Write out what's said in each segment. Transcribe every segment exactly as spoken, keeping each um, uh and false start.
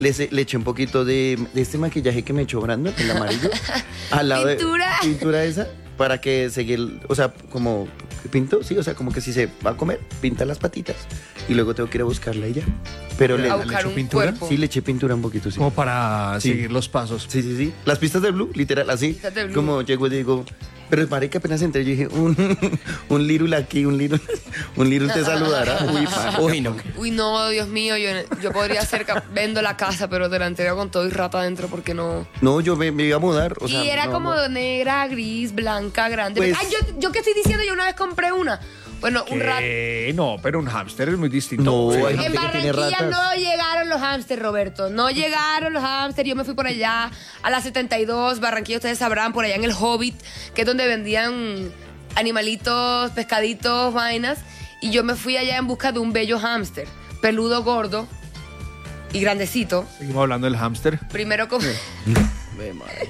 Le, le eché un poquito de, de este maquillaje que me echó Brandon, el amarillo. Al lado ¿Pintura? De, pintura esa, para que seguir, o sea, como pinto, sí, o sea, como que si se va a comer, pinta las patitas. Y luego tengo que ir a buscarla y ya. Pero le, a le buscar echo un pintura. cuerpo. Sí, le eché pintura un poquito, sí. Como para Sí. seguir los pasos. Sí, sí, sí. Las pistas de Blue, literal, así. Pistas de Blue. Como llego y digo, pero paré que apenas entré, yo dije, un, un lirul aquí, un lirul, un lirul te saludará. Uy, pa. Uy, no. Uy, no, Dios mío, yo, yo podría hacer, cap- vendo la casa, pero te la entrego con todo y rata adentro porque no... No, yo me, me iba a mudar. O sea, y era no, como no. negra, gris, blanca, grande. Pues- Ay, yo, yo qué estoy diciendo, yo una vez compré una. Bueno, un rato. Eh, no, pero un hámster es muy distinto. No, Sí. hay En gente que tiene Barranquilla ratas. no llegaron los hámsters, Roberto. No llegaron los hámsters. Yo me fui por allá a la setenta y dos. Barranquilla, ustedes sabrán, por allá en el Hobbit, que es donde vendían animalitos, pescaditos, vainas. Y yo me fui allá en busca de un bello hámster, peludo, gordo y grandecito. Seguimos hablando del hámster. Primero, com- Ve, madre.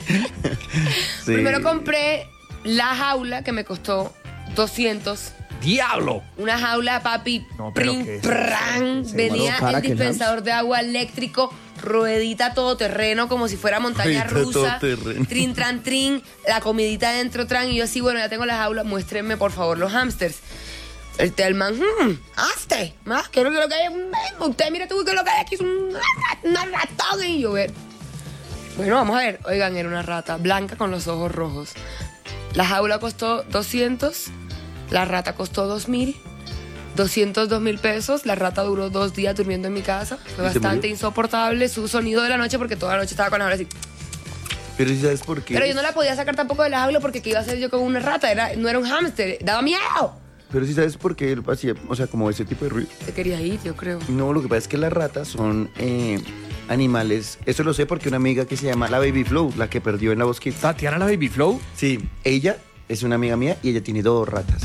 Sí. Primero compré la jaula que me costó doscientos. ¡Diablo! Una jaula, papi, No, pero prim, ¿qué es pran, eso? venía Más cara el que el dispensador de agua eléctrico, ruedita todoterreno, como si fuera montaña Ruedita rusa, todoterreno. trin, tran, trin, la comidita dentro, tran, y yo así, bueno, ya tengo la jaula, muéstrenme, por favor, los hámsters. El Telman, mmm, hazte, más, que lo que hay, mm, usted mire tú que lo que hay aquí es un una ratón, y yo, ver. Bueno, vamos a ver, oigan, era una rata blanca con los ojos rojos. La jaula costó doscientos, la rata costó dos mil. doscientos dos mil pesos. La rata duró dos días durmiendo en mi casa. Fue ¿Y se bastante murió? insoportable su sonido de la noche porque toda la noche estaba con la jaula así. Pero ¿sí sabes por qué? Pero yo no la podía sacar tampoco de la jaula porque ¿qué iba a hacer yo con una rata? Era, no era un hámster, daba miedo. Pero sí sabes por qué él hacía, o sea, como ese tipo de ruido. Te quería ir, yo creo. No, lo que pasa es que las ratas son eh, animales. Eso lo sé porque una amiga que se llama la Baby Flow, la que perdió en la Bosquita. Tatiana la Baby Flow. Sí, ella es una amiga mía y ella tiene dos ratas.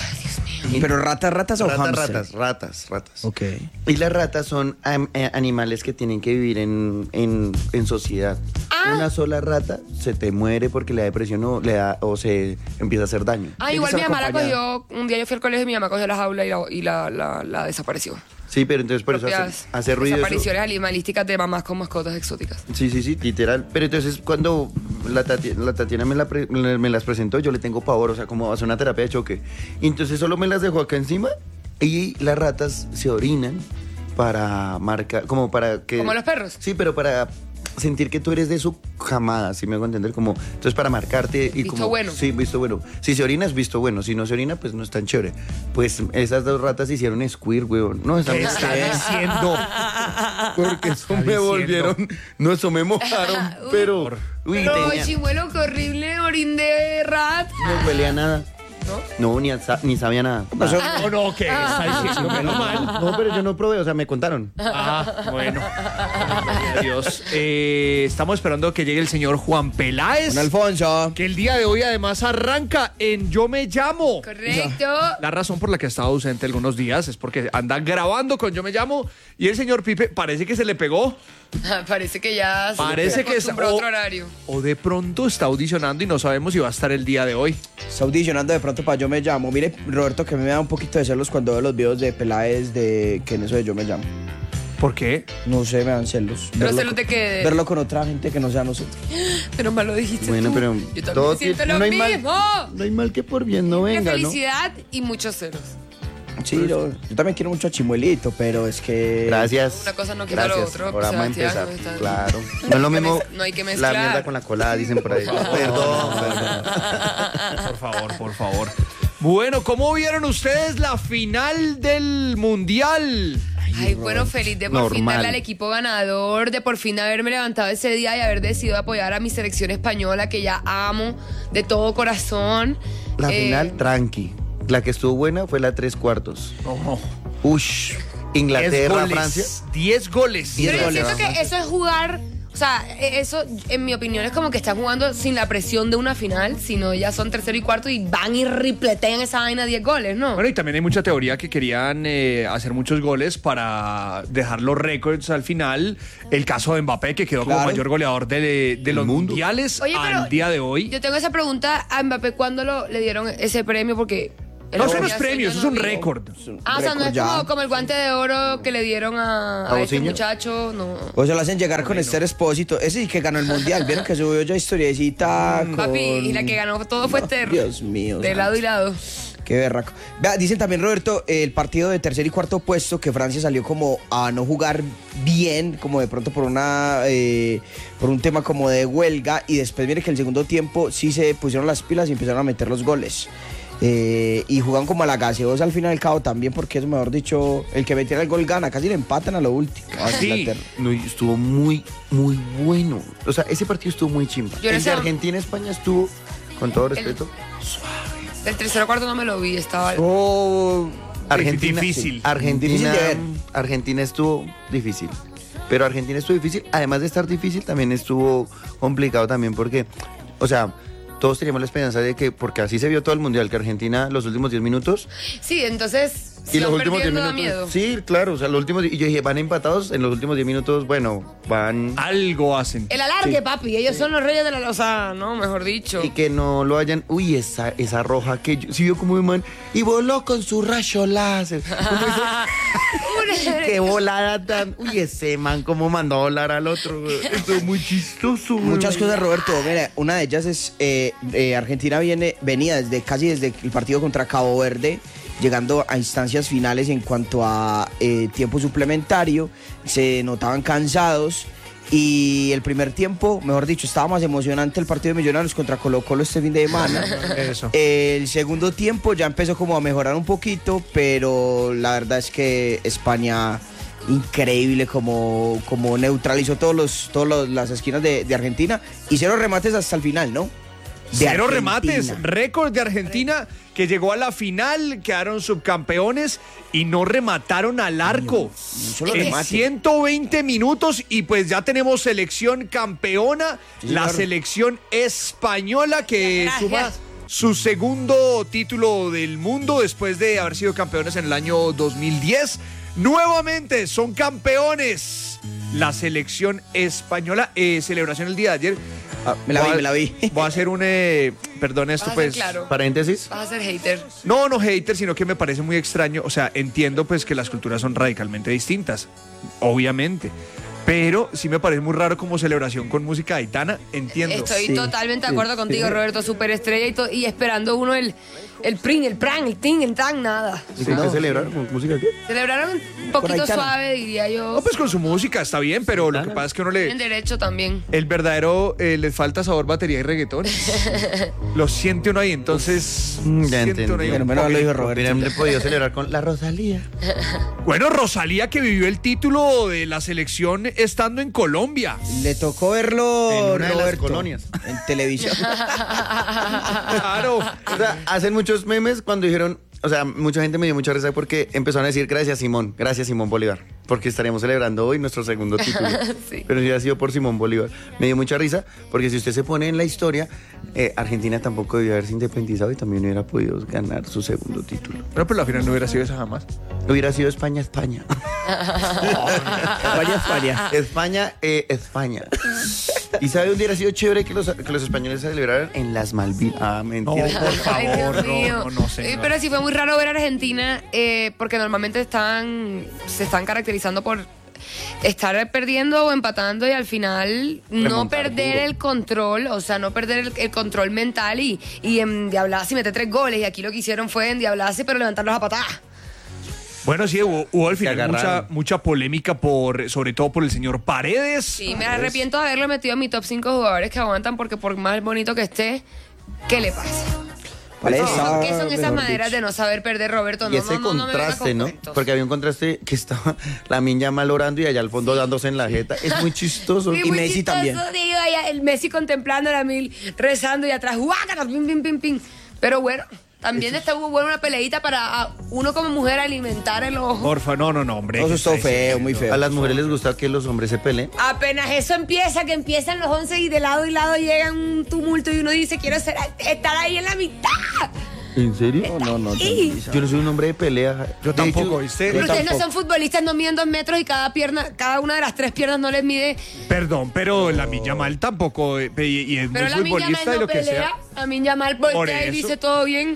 Pero ratas, ratas o Ratas, hámster. ratas, ratas, ratas. Ok. Y las ratas son am- eh, animales que tienen que vivir en, en, en sociedad. Ah. Una sola rata se te muere porque le da depresión o, le da, o se empieza a hacer daño. Ah, Tiene igual que mi ser mamá la acompañada. cogió, un día yo fui al colegio y mi mamá cogió la jaula y la, y la, la, la desapareció. Sí, pero entonces por eso hace, Propias hace ruido. eso. desapariciones animalísticas de mamás con mascotas exóticas. Sí, sí, sí, literal. Pero entonces cuando la, Tati- la Tatiana me, la pre- me las presentó, yo le tengo pavor, o sea, como hacer una terapia de choque. Y entonces solo me las dejó acá encima y las ratas se orinan para marcar, como para que... ¿Como los perros? Sí, pero para sentir que tú eres de su camada, ¿sí me hago entender? Como, entonces para marcarte y Visto como... bueno. Sí, visto bueno. Si se orina es visto bueno, si no se orina pues no es tan chévere. Pues esas dos ratas hicieron squirt, weón. No, esa ¿Qué está diciendo? porque eso está me diciendo? volvieron, no, eso me mojaron, pero... Uy, No, tenía- chimuelo, qué horrible orín de rat. no huele a nada. ¿No? No, ni, a sa- ni sabía nada. No, no, ¿qué está diciendo? Menos mal. No, pero yo no probé, o sea, me contaron. Ah, bueno. Adiós. Eh, estamos esperando que llegue el señor Juan Peláez. Don Alfonso. Que el día de hoy además arranca en Yo Me Llamo. Correcto. La razón por la que ha estado ausente algunos días es porque anda grabando con Yo Me Llamo y el señor Pipe parece que se le pegó Parece que ya se Parece que es- acostumbró a o- otro horario. o de pronto está audicionando y no sabemos si va a estar el día de hoy. Está audicionando de pronto para Yo Me Llamo. Mire, Roberto, que me da un poquito de celos cuando veo los videos de Peláez de que en eso de Yo Me Llamo. ¿Por qué? No sé, me dan celos. ¿Pero Verlo celos de con- qué? Verlo con otra gente que no sea nosotros. Pero mal lo dijiste Bueno, tú. pero Yo también todo siento tiene- lo no hay mal- mismo. No hay mal que por bien no Una venga, ¿no? felicidad y muchos celos. Sí, yo, yo también quiero mucho a Chimuelito, pero es que... Gracias. Una cosa no quita lo Gracias. otro, Ahora vamos a Sebastián, empezar. no está- Claro. No es lo que mismo mez- no hay que la mezclar. mierda con la colada, dicen por ahí. Perdón, perdón. Por favor, por favor. Bueno, ¿cómo vieron ustedes la final del Mundial? Ay, bueno, feliz de por fin Normal. darle al equipo ganador, de por fin haberme levantado ese día y haber decidido apoyar a mi selección española, que ya amo de todo corazón. La Eh, final, tranqui. La que estuvo buena fue la tres cuartos. Oh, Ush. diez Inglaterra, goles, Francia. diez goles. Diez Pero yo goles. siento que eso es jugar, o sea, eso en mi opinión es como que están jugando sin la presión de una final, sino ya son tercero y cuarto y van y ripletean esa vaina diez goles, ¿no? Bueno, y también hay mucha teoría que querían eh, hacer muchos goles para dejar los récords al final. El caso de Mbappé, que quedó como Claro. mayor goleador de, de los mundo. mundiales Oye, pero al día de hoy. Yo tengo esa pregunta a Mbappé, ¿cuándo lo, le dieron ese premio? Porque El No, otro eso no es día premio, yo eso es no un vi. récord. Ah, o sea, no es ya. como, como el guante de oro que le dieron a, ¿A a este Bociño? muchacho, no. O se lo hacen llegar con Esther Espósito. Ese sí que ganó el mundial. Vieron que subió ya historiecita con... Papi, y la que ganó todo fue Esther. Dios mío. De lado y lado. Qué berraco. Vea, dicen también, Roberto, el partido de tercer y cuarto puesto, que Francia salió como a no jugar bien, como de pronto por una eh, por un tema como de huelga, y después mire que el segundo tiempo sí se pusieron las pilas y empezaron a meter los goles. Eh, y jugaban como a la gaseosa al final del cabo también, porque eso, mejor dicho, el que metiera el gol gana, casi le empatan a lo último. Ah, sí. Inglaterra. No, y estuvo muy, muy bueno. O sea, ese partido estuvo muy chimba. Yo no El sé- de Argentina-España estuvo, con todo respeto, El tercero cuarto no me lo vi, estaba... Oh, Argentina, Difícil. Argentina, Difícil de ver. Argentina estuvo difícil. Pero Argentina estuvo difícil. Además de estar difícil, también estuvo complicado también porque, o sea, todos teníamos la esperanza de que, porque así se vio todo el mundial, que Argentina los últimos diez minutos Sí, entonces... y si los van últimos diez perdiendo, da minutos. miedo. Sí, claro, o sea, los últimos, y yo dije, van empatados en los últimos diez minutos, bueno, van. Algo hacen. El alargue, papi. Ellos son los reyes de la... O sea, no, mejor dicho. Y que no lo hayan. Uy, esa, esa roja que yo, sí vio como un man. Y voló con su rayo láser. Uno dice, qué volada tan. Uy, ese man, cómo mandó a volar al otro. güey. Esto es muy chistoso, güey. muchas cosas, Roberto. Mira, una de ellas es eh, eh, Argentina viene venía desde casi desde el partido contra Cabo Verde, llegando a instancias finales en cuanto a eh, tiempo suplementario. Se notaban cansados. Y el primer tiempo, mejor dicho, estaba más emocionante el partido de Millonarios contra Colo Colo este fin de semana. Eso. El segundo tiempo ya empezó como a mejorar un poquito, pero la verdad es que España, increíble como, como neutralizó todos los, todos los- las esquinas de, de Argentina, y cero remates hasta el final, ¿no? De Cero Argentina. remates, récord de Argentina que llegó a la final, quedaron subcampeones y no remataron al arco. solo En remate. ciento veinte minutos y pues ya tenemos selección campeona, Sí, la señor. selección española que Gracias. suma su segundo título del mundo después de haber sido campeones en el año dos mil diez. Nuevamente son campeones. La selección española, eh, celebración el día de ayer. Ah, me la Voy vi, a- me la vi. Voy a hacer un, eh, perdón esto Vas a ser pues. claro. Paréntesis. Vas a ser hater. No, no hater, sino que me parece muy extraño. O sea, entiendo pues que las culturas son radicalmente distintas, obviamente. Pero sí me parece muy raro como celebración con música haitana, entiendo. Estoy Sí, totalmente de sí, acuerdo sí. contigo, Roberto. Superestrella y, to- y esperando uno el, el prin, el pran, el ting, el tan, nada. ¿Y con qué celebraron? ¿Con música qué? Celebraron un poquito Aitana. suave, diría yo. No, pues con su música está bien, pero lo que pasa es que uno En le... derecho también. El verdadero, eh, les falta sabor, batería y reggaetón. Lo siente uno ahí, entonces... Mm, ya siente uno ahí entendí. un Bueno, menos mal lo dijo poquito. Roberto. Hubieran le podido celebrar con la Rosalía. Bueno, Rosalía que vivió el título de la selección estando en Colombia. Le tocó verlo, En una de las Roberto, colonias. en televisión. Claro. O sea, hacen muchos memes cuando dijeron, o sea, mucha gente me dio mucha risa porque empezaron a decir gracias Simón, gracias Simón Bolívar, porque estaríamos celebrando hoy nuestro segundo título. Sí. Pero si ha sido por Simón Bolívar. Me dio mucha risa porque si usted se pone en la historia, eh, Argentina tampoco debió haberse independizado y también hubiera podido ganar su segundo título. Pero pues la final no hubiera sido esa jamás. Hubiera sido España, España. España, España. España, eh, España. ¿Y sabe dónde hubiera sido chévere que los, que los españoles se celebraran? En las Malvinas. Ah, No, mentira. por Ay, Dios favor, mío. no, no, no, señor. Eh, pero sí fue muy raro ver a Argentina eh, porque normalmente están se están caracterizando por estar perdiendo o empatando y al final no Remontar perder duro. el control, o sea, no perder el, el control mental y, y endiablarse y meter tres goles. Y aquí lo que hicieron fue endiablarse pero levantarlos a patadas. Bueno, sí, hubo, hubo al Se final mucha, agarraron. mucha polémica, por, sobre todo por el señor Paredes. Sí, me arrepiento de haberlo metido en mi top cinco jugadores que aguantan porque por más bonito que esté, ¿qué le pasa? Paredes ¿Qué estaba, son, qué son esas mejor maneras dicho. de no saber perder, Roberto? Y No, ese no, no, no me venga contraste, con ¿no? cuentos. Porque había un contraste que estaba la niña mal orando y allá al fondo dándose en la jeta. Es muy chistoso. Sí, Y muy Messi chistoso, también. digo, allá el Messi contemplando a Mil, rezando y atrás, ¡guácata! Pim, pim, pim, pim. Pero bueno, también está hubo buena una peleita para a, uno como mujer alimentar el ojo. Porfa, no, no, no, hombre. No, eso ¿qué estuvo está feo, diciendo? muy feo. A las mujeres les gusta que los hombres se peleen. Apenas eso empieza, que empiezan los once y de lado y lado llega un tumulto y uno dice, quiero ser, estar ahí en la mitad. ¿En serio? No, no, no. Sí. Yo no soy un hombre de pelea. Yo De tampoco, hecho, ¿viste? Pero Yo ustedes no tampoco. son futbolistas, no miden dos metros y cada pierna, cada una de las tres piernas no les mide. Perdón, pero la Milla Mal tampoco, eh, y, y es Pero muy la Minya futbolista Mal y no lo que pelea. sea. La Minya Mal Por voltea y eso. dice todo bien.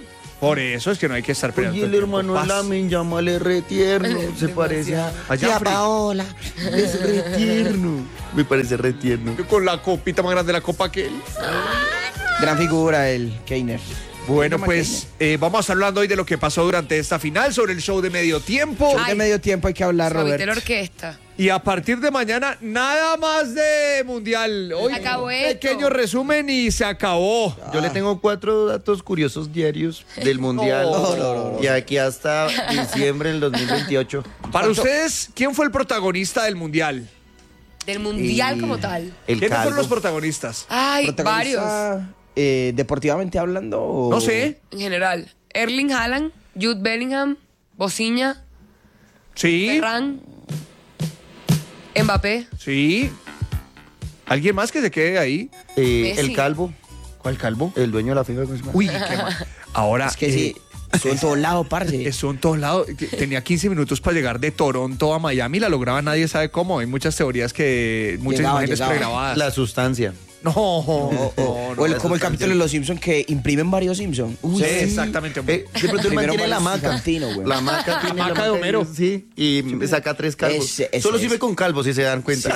Por eso es que no hay que estar peleando. Oye, el todo tiempo. hermano Paz. Lamin, llámale retierno. Se parece a A tía Jeffrey. Paola. Es retierno. Me parece retierno. Con la copita más grande de la copa que él. Gran figura el Keiner. Bueno, Llama pues eh, vamos a estar hablando hoy de lo que pasó durante esta final, sobre el show de medio tiempo. Keiner. De medio tiempo hay que hablar, Suavitel Robert. orquesta. Y a partir de mañana, nada más de mundial. Hoy, Se acabó un esto. pequeño resumen y se acabó. Yo le tengo cuatro datos curiosos diarios del Mundial. No, no, no, no. Y aquí hasta diciembre del dos mil veintiocho. Para ustedes, ¿quién fue el protagonista del mundial? Del mundial Y como tal. El ¿Quiénes fueron calvo. los protagonistas? Ay, varios. Protagonista, eh, deportivamente hablando. o- No sé. En general. Erling Haaland, Jude Bellingham, Bociña, Sí, Ferran, Mbappé. sí. ¿Alguien más que se quede ahí? Eh, Messi. el calvo. ¿Cuál calvo? El dueño de la FIFA. ¿cómo se llama? Uy, qué mal. Ahora, Es que eh, sí, estuvo en todos lados, parce. estuvo en todos lados. Tenía quince minutos para llegar de Toronto a Miami. La lograba, nadie sabe cómo. Hay muchas teorías que. Muchas Llegaba, imágenes llegaba. pregrabadas. La sustancia. No, no, O, no, o el- la como el sustancia. capítulo de Los Simpsons que imprimen varios Simpsons. Sí, exactamente. Eh, de pronto el man Primero tiene la Mauricio maca. Infantino, güey. La maca tiene La maca de Homero. Sí, y saca tres calvos. Ese- ese Solo es. sirve con calvos, si se dan cuenta.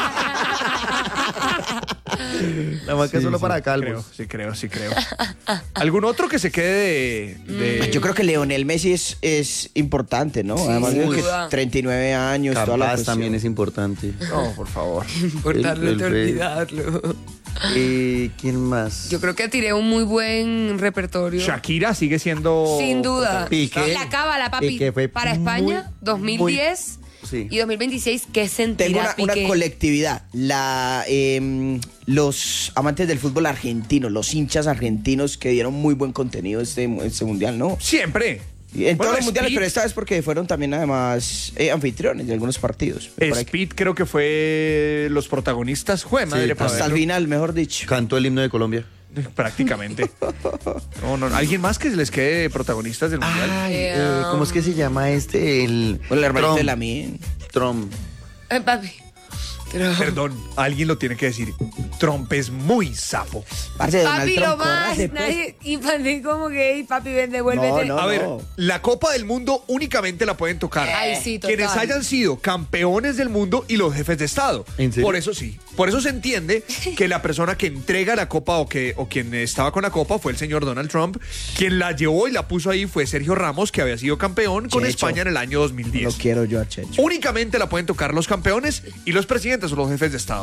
La maca es solo para Creo, calvos. sí creo, sí creo. ¿Algún otro que se quede de...? de- Yo creo que Leonel Messi es, es importante, ¿no? Además sin de que duda. treinta y nueve años, toda la Capaz cuestión. también es importante. No, por favor. Importarlo El- de el rey. olvidarlo. Eh, ¿Quién más? Yo creo que tiré un muy buen repertorio. Shakira sigue siendo... Sin duda. Piqué. La cábala, papi. Piqué fue para España, muy, dos mil diez sí. y dos mil veintiséis. ¿Qué Tengo sentirá una, una Piqué? colectividad. La, em, los amantes del fútbol argentino, los hinchas argentinos que dieron muy buen contenido este, este mundial, ¿no? Siempre. Y En Bueno, todos los mundiales, Speed- pero esta vez porque fueron también además eh, anfitriones de algunos partidos. Por ahí- Speed creo que fue los protagonistas. Jue madre, para hasta el verlo. final, mejor dicho. Cantó el himno de Colombia. Prácticamente. No, no, ¿alguien más que les quede protagonistas del mundial? Ay, Eh, eh, ¿cómo es que se llama este? El, Bueno, el hermanito Trump. de la mía. Trump. Eh, papi. Pero- Perdón, alguien lo tiene que decir. Trump es muy sapo. Parce, Donald Papi, Trump, lo más. córrase, pues. Nadie infantil como que, papi, ven, devuélvete. No, no. A ver, la Copa del Mundo únicamente la pueden tocar Ay, sí, total. quienes hayan sido campeones del mundo y los jefes de Estado. ¿En serio? Por eso sí. Por eso se entiende que la persona que entrega la Copa o que o quien estaba con la Copa fue el señor Donald Trump. Quien la llevó y la puso ahí fue Sergio Ramos, que había sido campeón con Checho. España en el año dos mil Lo diez. quiero yo a Checho. Únicamente la pueden tocar los campeones y los presidentes o los jefes de Estado.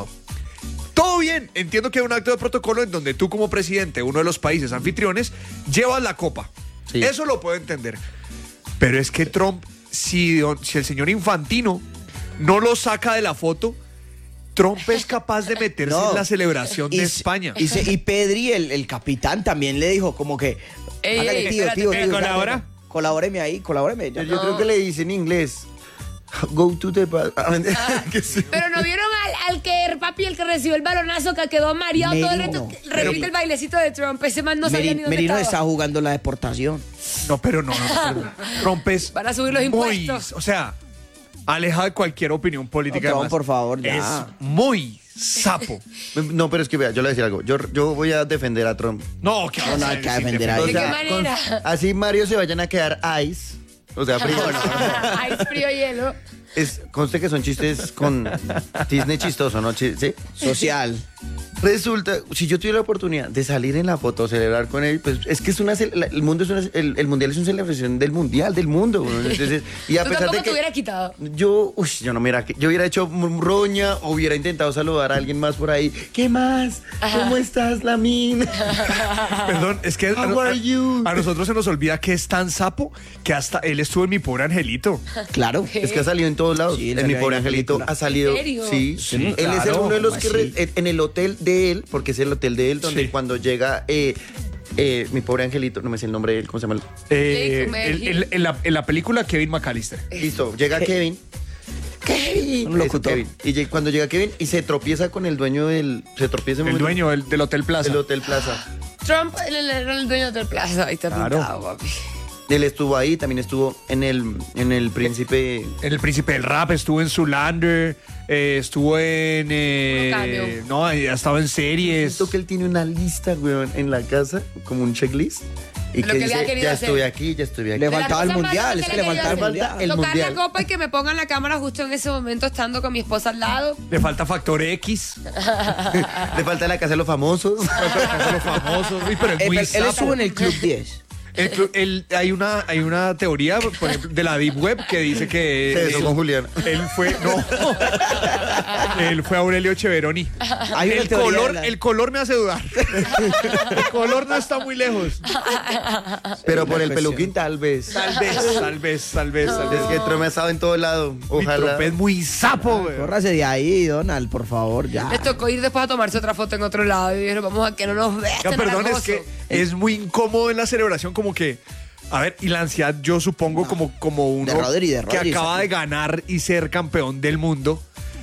Todo bien, entiendo que hay un acto de protocolo en donde tú como presidente de uno de los países anfitriones llevas la copa. Sí. Eso lo puedo entender. Pero es que Trump, si, si el señor Infantino no lo saca de la foto, Trump es capaz de meterse No. en la celebración Y de se- España. Y, se- y Pedri, el, el capitán, también le dijo como que... Ey, hágale, ey, tío, espérate, tío, espérate. tío, ¿Colabora? hágale. Colabóreme ahí, colabóreme. Yo, yo creo que le dice en inglés. Go to the... ba- Que sí. Pero no vieron al, al que, papi, el que recibió el balonazo, que quedó mareado todo el Merino. reto. Repite el bailecito de Trump. Ese man no sabía Meri- ni dónde Merino estaba. está jugando la deportación. No, pero no, no, no, pero Trump es Van a subir los muy, impuestos. o sea, aleja de cualquier opinión política. No, Trump, además. por favor, ya. Es muy sapo. No, pero es que vea, yo le voy a decir algo. Yo, yo voy a defender a Trump. No, que No, no, hay que defender a O ¿De él. qué sea, manera? con- así Mario se vayan a quedar ice. O sea, frío. Hay frío hielo. Es, conste que son chistes con Disney chistoso, ¿no? Chi- ¿Sí? Social. Resulta, si yo tuviera la oportunidad de salir en la foto, celebrar con él, pues es que es una cel- la- el mundo es una, el, el mundial es una celebración del mundial, del mundo. ¿no? Entonces, y a Tú pesar tampoco de te que hubiera quitado. yo, uy, yo no mira, yo hubiera hecho m- roña o hubiera intentado saludar a alguien más por ahí. ¿Qué más? ¿Cómo estás, Lamin? Perdón, es que a, How are a- you? a nosotros se nos olvida que es tan sapo que hasta él estuvo en Mi Pobre Angelito. Claro. Es que ha salido en todos lados. Sí, él en mi salió pobre ahí en la angelito película. ha salido. ¿En serio? Sí, Sí, él es el claro, uno de los que así. re- en el hotel de él, porque es el hotel de él donde Sí. cuando llega eh, eh, mi pobre angelito, no me sé el nombre de él, ¿cómo se llama? Eh, Jason el- el- en, la, en la película Kevin McAllister. Listo, llega Kevin. Kevin. Un locutor. Eso, Kevin. Y lleg- cuando llega Kevin y se tropieza con el dueño del. Se tropieza en un El momento- dueño del, del Hotel Plaza. del Hotel Plaza. Trump era el, el- el dueño del plaza. Ahí está Claro. pintado, papi. Él estuvo ahí, también estuvo en el, en el Príncipe. En El Príncipe del Rap, estuvo en Zoolander, eh, estuvo en... eh, Puro cameo. no, ha estado en series. Siento que él tiene una lista, weón, en la casa, como un checklist. Y Lo que que le ha dice, querido ya hacer. estuve aquí, ya estuve aquí. Le De las faltaba el cosas más mundial, locas es que le le faltaba el quería mundial. hacer. El Tocar mundial. la copa y que me pongan la cámara justo en ese momento estando con mi esposa al lado. Le falta factor X. Le falta la casa de los famosos. Falta los famosos. Uy, pero es Eh, muy pero él sapo. estuvo en el Club diez. El clu- el- hay, una, hay una teoría, por ejemplo, de la Deep Web que dice que Se besó él, con Julián. él fue, no, él fue Aurelio Cheveroni. Hay una El teoría color, de la- el color me hace dudar. El color no está muy lejos. Pero por el cuestión. peluquín tal vez. Tal vez, tal vez, tal vez, tal vez. Es que Trump ha estado en todo lado. Mi Ojalá. trope es muy sapo, güey. Córrase de ahí, Donald, por favor, ya. Les tocó ir después a tomarse otra foto en otro lado y dijeron, vamos a que no nos vean. Ya, perdón, es que es muy incómodo en la celebración, como que. A ver, y la ansiedad, yo supongo, como, como uno De Rodri, de que Rodri, acaba sí. de ganar y ser campeón del mundo.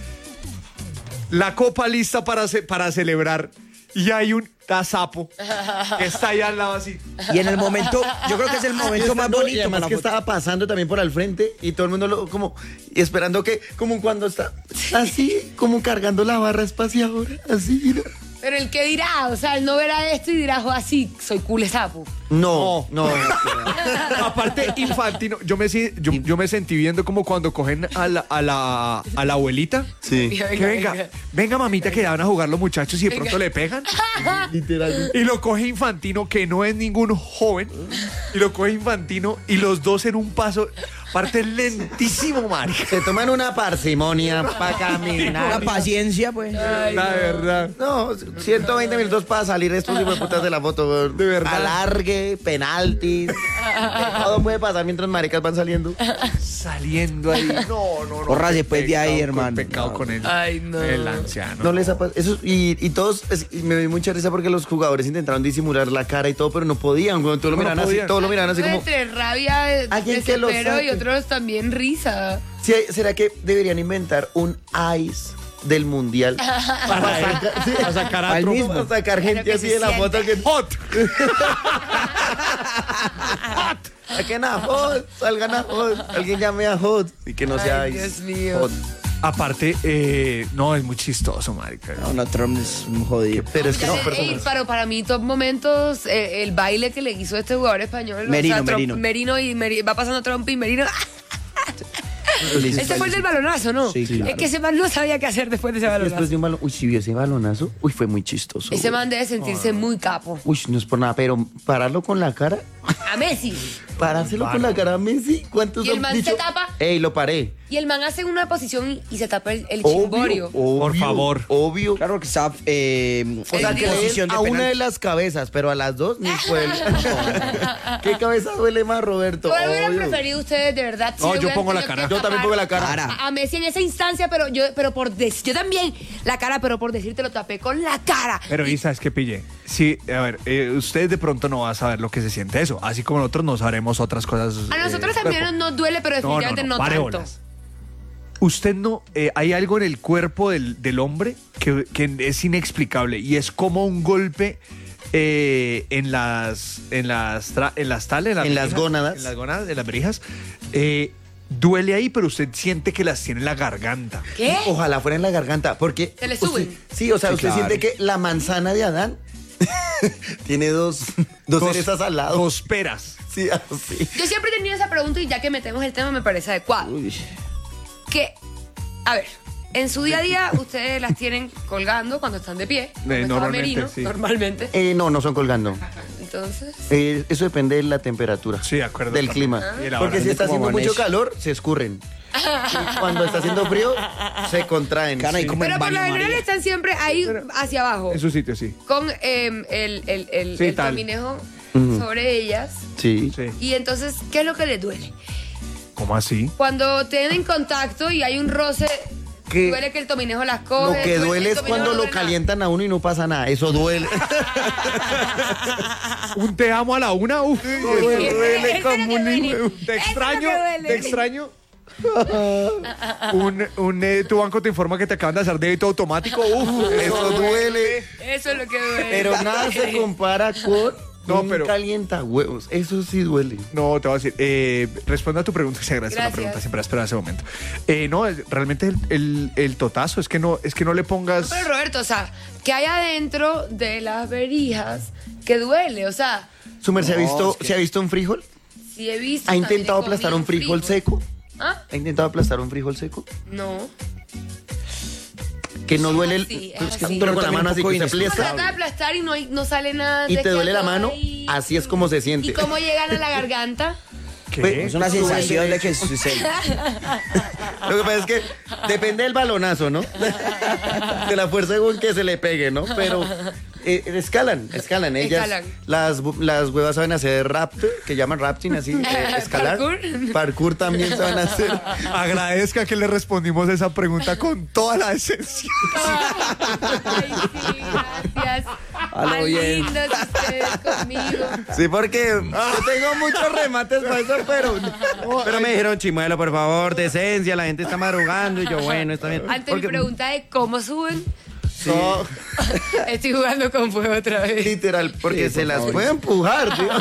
La copa lista para, ce- para celebrar. Y hay un tazapo que está ahí al lado así. Y en el momento, yo creo que es el momento más No, bonito. y además para que la foto. estaba pasando también por al frente y todo el mundo lo como y esperando que como cuando está así como cargando la barra espaciadora así. ¿no? Pero el que dirá, o sea, él no verá esto y dirá, "Jo, así, soy cool sapo". No, no. Aparte, Infantino, yo me, si- yo, yo me sentí viendo como cuando cogen a la, a la, a la abuelita. Sí. Que venga, venga mamita, que van a jugar los muchachos y de pronto le pegan. Literalmente. Y lo coge Infantino, que no es ningún joven. Y lo coge Infantino y los dos en un paso. Aparte, lentísimo, marica. Se toman una parsimonia para La caminar. paciencia, pues. La verdad. No, ciento veinte minutos para salir estos hijos de putas de la foto. weón. De verdad. Alargue, penaltis. Todo puede pasar mientras maricas van saliendo. Saliendo ahí. No, no, no. Córrase, qué pues, de ahí, pecado, hermano. qué pecado No. con el, Ay, no. el anciano. No les ha pasado. Eso, y, y todos, es- y me dio mucha risa porque los jugadores intentaron disimular la cara y todo, pero no podían. weón. Todos lo No, no miraban así, podían. todos lo miraban así como. Entre rabia, Alguien que lo desespero y saque. otros también risa. Sí, ¿será que deberían inventar un ice del mundial? para sacar, sí, Para sacar a Al Trump. mismo. para sacar gente que así se de la siente. foto que. Hot. Saquen a hot, salgan a hot, alguien llame a hot y que no sea Ay, ice. Dios mío. Hot. Aparte, eh, no, es muy chistoso, marica. No, no, Trump es un jodido. Pero es que no, Ey, personas. pero para mí, top momentos, eh, el baile que le hizo este jugador español. Merino, Trump- Merino. Merino y Meri- va pasando Trump y Merino. Ese fue el del balonazo, ¿no? Sí, claro. Es que ese man no sabía qué hacer después de ese balonazo. Después de un balón, uy, si vio ese balonazo, uy, fue muy chistoso. Ese güey. man debe sentirse muy capo. Uy, no es por nada, pero pararlo con la cara, A Messi. parárselo con la cara a Messi, ¿cuántos Y el han man dicho? se tapa. Ey, lo paré. Y el man hace una posición y se tapa el, el Obvio, chimborio. obvio, Por favor. Obvio. Claro que estaba eh, O sea, El que Dios. le posición den de a una penal. de las cabezas, pero a las dos ni fue. el- ¿Qué cabeza duele más, Roberto? ¿Cuál hubieran Obvio. preferido ustedes, de verdad? No, le yo hubieran pongo la tenido cara. que Yo también tapar pongo la cara. Cara. A, a Messi en esa instancia, pero yo, pero por decir, yo también la cara, pero por decirte lo tapé con la cara. Pero, ¿y sabes qué pille? Sí, a ver, eh, ustedes de pronto no van a saber lo que se siente eso. Así como nosotros no sabremos otras cosas. A nosotros eh, también cuerpo. nos duele, pero No, no, definitivamente no, no, pare tanto. bolas. Usted no, eh, hay algo en el cuerpo del, del hombre que, que es inexplicable y es como un golpe eh, en las en las tra- en las tales, En las verijas, gónadas. en las gónadas, en las verijas. eh, duele ahí, pero usted siente que las tiene en la garganta. ¿Qué? Ojalá fuera en la garganta, porque... Se le usted- suben. sí, o sea, Sí, usted claro. siente que la manzana de Adán tiene dos, dos cerezas al lado. Dos peras. Sí, así. Yo siempre he tenido esa pregunta y ya que metemos el tema me parece adecuado. Uy. Que, a ver, en su día a día ustedes las tienen colgando cuando están de pie. como estaba normalmente, Merino, sí. normalmente. Eh, no, no son colgando. Entonces, Eh, eso depende de la temperatura. Sí, de acuerdo. Del clima. Y la hora. Porque si está Como haciendo mucho amanece. calor, se escurren. Y cuando está haciendo frío, se contraen. Cara, y Sí. como pero en por lo baño, general María. están siempre ahí hacia abajo. En su sitio, sí. Con em, el, el, el, Sí, el tal. tominejo Ujú. sobre ellas. Sí. Sí. Y entonces, ¿qué es lo que les duele? ¿Cómo así? Cuando tienen contacto y hay un roce, Que- duele que el tominejo las Lo coge. que el duele es tominejo cuando no lo duele nada. calientan a uno y no pasa nada. Eso duele. Un te amo a la una, uf. duele, duele Eso es lo como que un duele. hijo. Eso Te es lo extraño, que duele. te extraño. un, un, eh, tu banco te informa que te acaban de hacer débito automático. Uf, Eso duele. Eso es lo que duele. Pero nada se compara con No, un pero- calienta huevos. Eso sí duele. No, te voy a decir. Eh, responde a tu pregunta. Se agradece la Gracias. pregunta. Siempre espera ese momento. Eh, no, es- realmente el, el, el totazo es que no, es que no le pongas. Pero Roberto, o sea, que hay adentro de las verijas que duele, o sea, ¿Su merced ha No, visto, es que- se ha visto un frijol? Sí he visto. ¿Ha también he intentado comido aplastar un frijol seco? ¿Ah? ¿Ha intentado aplastar un frijol seco? No. Que no duele el... Sí, es pues, así. pero con la También mano un así poco que se Uno apliesta. trata de aplastar y no, hay, no sale nada. Y se te duele queda la todo mano, ahí. así es como se siente. ¿Y cómo llegan a la garganta? ¿Qué? Es una sensación de que sucede. Lo que pasa es que depende del balonazo, ¿no? De la fuerza con que se le pegue, ¿no? Pero eh, escalan, escalan. Ellas, Escalan. Las, bu- las huevas saben hacer raptor, que llaman rafting, así, eh, escalar. Parkour. Parkour también saben hacer. Agradezca que le respondimos esa pregunta con toda la esencia. Ay, sí, gracias. A lo Tan bien. lindos ustedes conmigo. Sí, porque yo tengo muchos remates para eso, pero, pero me dijeron, Chimuelo, por favor, decencia, la gente está madrugando. Y yo, bueno, está bien. Ante Porque- mi pregunta de cómo suben, No, estoy jugando con fuego otra vez. literal, porque Sí, se por las favor. puede empujar, tío.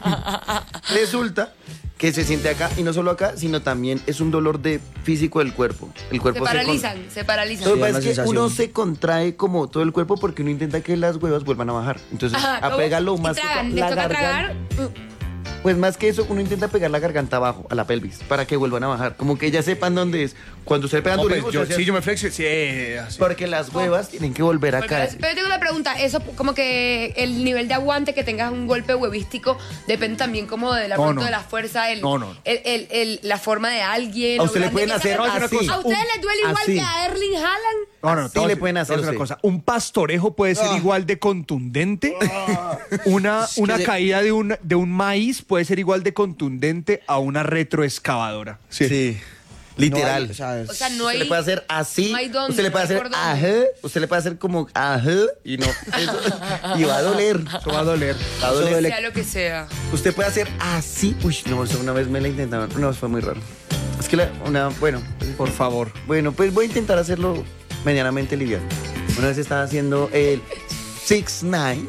Resulta que se siente acá, y no solo acá, sino también es un dolor de físico del cuerpo. El Se cuerpo se, con- paralizan, se paralizan. Lo que Sí, pasa da es una que sensación. uno se contrae como todo el cuerpo porque uno intenta que las huevas vuelvan a bajar. Entonces, Ajá, ¿cómo? apega lo Y más que tragan, la les toca garganta. tragar. Pues más que eso, uno intenta pegar la garganta abajo, a la pelvis, para que vuelvan a bajar. Como que ya sepan dónde es. Cuando ustedes pegan No, pues, durísimo, yo, se hace sí, así. yo me flexio. Sí, así. Porque las huevas tienen que volver a Porque caer. es- Pero tengo una pregunta, eso como que el nivel de aguante que tengas un golpe huevístico depende también como de la, No, pronto no. de la fuerza, el, No, no, no. el- el- el- la forma de alguien. A lo usted le grande pueden que hacer sea. una así. cosa, ¿A ustedes les duele igual así. que a Erling Haaland? No, no, Así te voy a le decir- pueden te voy a hacer decir a una usted. cosa. Un pastorejo puede ser Ah. igual de contundente. Una, Es que una se- caída de un, de un maíz puede ser igual de contundente a una retroexcavadora. Sí. Literal. No hay, o sea, O sea, no Usted hay... le puede hacer así. no hay dónde, usted le puede no hay hacer por dónde. ajá. Usted le puede hacer como ajá. Y no. eso- y va a doler. Eso va a doler. Va a doler. sea lo que sea. Usted puede hacer así. Uy, no, eso una vez me la intentaron. No, fue muy raro. Es que la, una, bueno, Por favor. bueno, pues voy a intentar hacerlo medianamente liviano. Una vez estaba haciendo el six nine,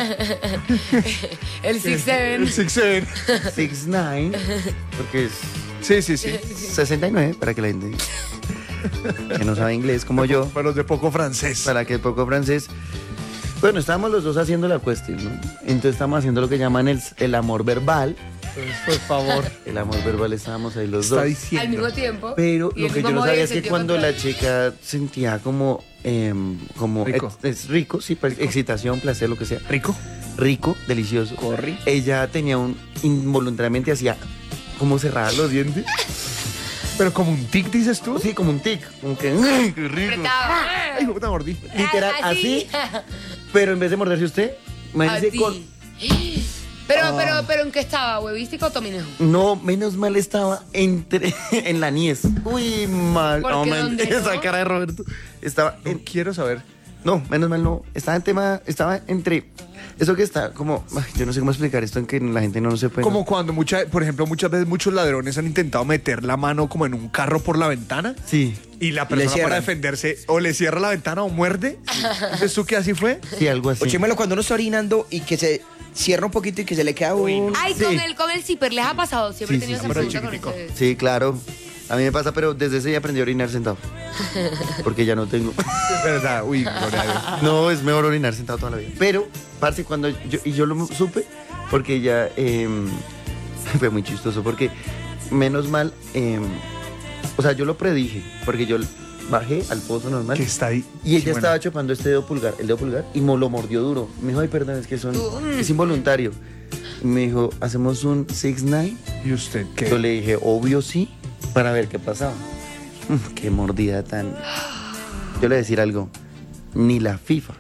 El six seven. Six Seven. six nine, porque es Sí, sí, sí. sesenta y nueve, para que la gente que no sabe inglés como yo, Para los de poco francés. para que el poco francés. Bueno, estábamos los dos haciendo la cuestión, ¿no? Entonces estamos haciendo lo que llaman el, el amor verbal. Por favor. El amor verbal estábamos ahí los Está dos. diciendo. Al mismo tiempo. Pero y lo el que mismo yo no modo y sabía el es que sentido cuando la contrario. chica sentía como, em, como Rico. ex- es rico, sí, pues, excitación, placer, lo que sea, Rico. rico, delicioso. Corri. Ella tenía un involuntariamente hacía como cerraba los dientes, Pero como un tic, dices tú. sí, como un tic, como que ¡ay, qué rico! Apretaba. Ay, puta mordí. Literal, así, pero en vez de morderse usted, imagínese Así. con Pero, Ah. pero, pero, ¿en qué estaba? ¿Huevístico o tominejo? no, menos mal estaba entre en la niez. Uy, mal. ¿Por No, qué, man, dónde, esa no? cara de Roberto estaba No en, quiero saber. no, menos mal no. Estaba en tema, estaba entre eso que está como, ay, yo no sé cómo explicar esto en que la gente no se puede. Como cuando, mucha, por ejemplo, muchas veces muchos ladrones han intentado meter la mano como en un carro por la ventana Sí, y la le persona para cierran. defenderse o le cierra la ventana o muerde. Entonces, ¿tú qué así fue? sí, algo así. O Chimelo, cuando uno está orinando y que se cierra un poquito y que se le queda un... Ay, Sí. con el, con el zipper, ¿les ha pasado? Siempre Sí, he tenido sí, esa sí. pregunta con Pero ustedes. Sí, claro. A mí me pasa, pero desde ese día aprendí a orinar sentado. Porque ya no tengo. Es verdad. Uy, gloria a Dios. No, es mejor orinar sentado toda la vida. Pero, parce, cuando yo, y yo lo supe, porque ya eh, fue muy chistoso, porque menos mal, eh, o sea, yo lo predije, porque yo bajé al pozo normal. Que está ahí. Y ella Sí, bueno. estaba chupando este dedo pulgar, el dedo pulgar, y mo- lo mordió duro. Me dijo, ay, perdón, es que son, Tú, mm. es involuntario. Y me dijo, ¿hacemos un six nine? ¿Y usted qué? Yo le dije, obvio sí, para ver qué pasaba. Mm, Qué mordida tan... Yo le voy a decir algo, ni la FIFA,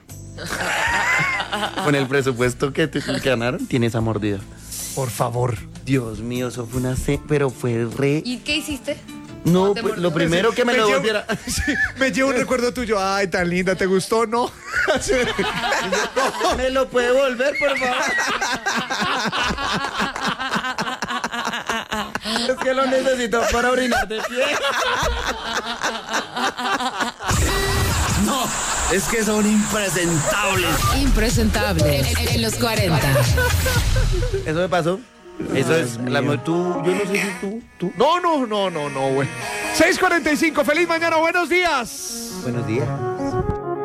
con el presupuesto que, te- que ganaron, tiene esa mordida. Por favor. Dios mío, eso fue una... ce- Pero fue re... ¿Y qué hiciste? No, te pues, mordió? lo primero que me, lo llevo- volviera... Sí, me llevo un recuerdo tuyo. Ay, tan linda, ¿te gustó? No. Sí. ¿Me lo puede volver, por favor? Es que lo necesito para orinar de pie. No, es que son impresentables. Impresentable en, en los cuarenta. Eso me pasó. Eso es... La, tú, yo no sé si tú... tú. No, no, no, no, no, güey. seis cuarenta y cinco, feliz mañana, buenos días. Buenos días.